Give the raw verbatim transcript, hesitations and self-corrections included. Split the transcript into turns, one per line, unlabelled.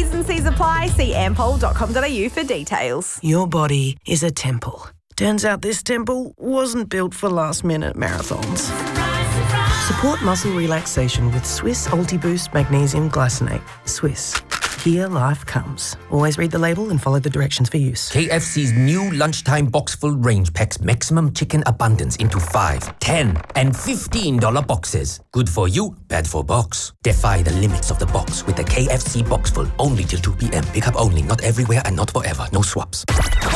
T's and C's apply. See ampol dot com dot a u for details.
Your body is a temple. Turns out this temple wasn't built for last-minute marathons. Support muscle relaxation with Swiss Ultiboost Magnesium Glycinate. Swiss. Here life comes. Always read the label and follow the directions for use.
K F C's new lunchtime box-full range packs maximum chicken abundance into five, ten, and fifteen dollar boxes. Good for you, bad for box. Defy the limits of the box with the K F C box full. Only till two p.m. Pick up only, not everywhere and not forever. No swaps.